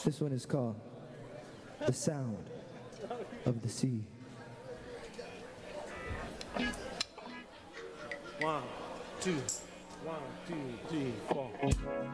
This one is called The Sound of the Sea. 1, 2, 1, 2, 3, 4.